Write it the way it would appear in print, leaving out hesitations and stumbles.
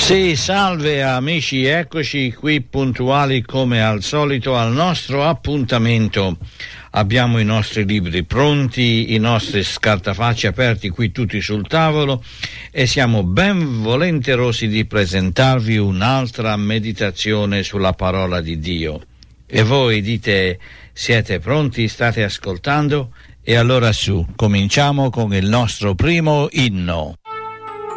Sì, salve amici, eccoci qui puntuali come al solito al nostro appuntamento. Abbiamo i nostri libri pronti, i nostri scartafacci aperti qui tutti sul tavolo e siamo ben volenterosi di presentarvi un'altra meditazione sulla parola di Dio. E voi dite, siete pronti? State ascoltando? E allora su, cominciamo con il nostro primo inno.